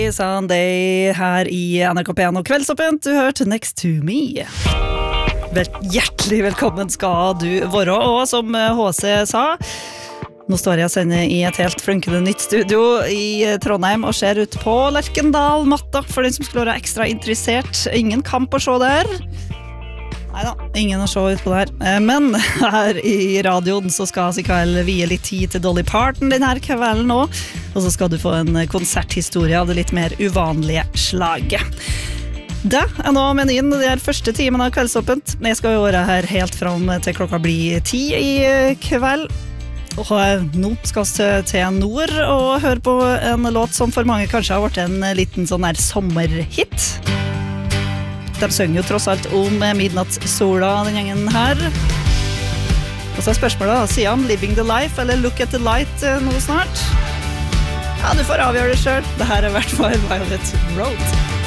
Sunday her i NRK P1 og Kveldsåpent. Du hørte Next to Me. Hjertelig velkommen skal du være, og som HC sa, nå står jeg og sender i et helt flunkende nytt studio i Trondheim og ser ut på Lerkendal matta for den som skulle være ekstra interessert. Ingen kamp å se der. Neida, ingen å se ut på der. Men her i radioen så skal vi i kveld vie litt tid til Dolly Parton denne kvelden nå, og så skal du få en konserthistorie av det litt mer uvanlige slaget. Det nå menyen det første timen av Kveldsåpent. Jeg skal jo være her helt fram til klokka blir 10 i kveld. Og nå skal vi til nord og høre på en låt som for mange kanskje har vært en liten sånn her sommerhit. De synger jo tross alt om midnattssola, den gjengen her. Og så spørsmålet da, sier han Living the Life eller Look at the Light nå snart? Ja, du får avgjøre det selv. Det her i hvert fall Violet Road.